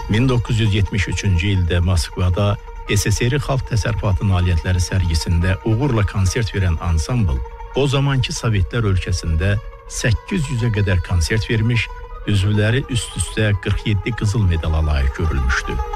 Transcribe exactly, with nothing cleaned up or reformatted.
min doqquz yüz yetmiş üçüncü ildə Moskvada S S R Xalq Təsərrüfatı Nailiyyətləri sərgisində uğurla konsert verən ansambl o zamanki Sovetlər ölkəsində səkkiz yüzə qədər konsert vermiş, üzvləri üst-üstə qırx yeddi qızıl medala layiq görülmüşdü.